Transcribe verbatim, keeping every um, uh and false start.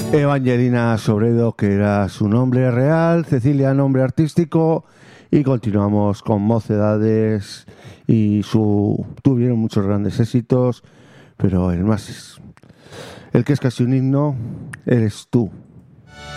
Evangelina Sobredo, que era su nombre real, Cecilia, nombre artístico, y continuamos con Mocedades y su tuvieron muchos grandes éxitos, pero el más el que es casi un himno eres tú.